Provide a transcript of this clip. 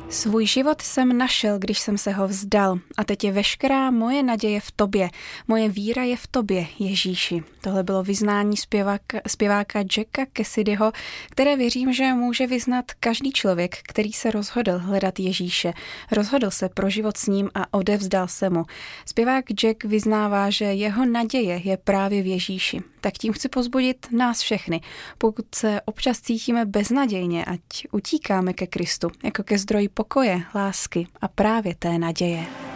Svůj život jsem našel, když jsem se ho vzdal, a teď je veškerá moje naděje v tobě. Moje víra je v tobě, Ježíši. Tohle bylo vyznání zpěváka Jacka Cassidyho, které věřím, že může vyznat každý člověk, který se rozhodl hledat Ježíše. Rozhodl se pro život s ním a odevzdal se mu. Zpěvák Jack vyznává, že jeho naděje je právě v Ježíši. Tak tím chci pozbudit nás všechny. Pokud se občas cítíme beznadějně, ať utíkáme ke Kristu, jako ke zdroji pokoje, lásky a právě té naděje.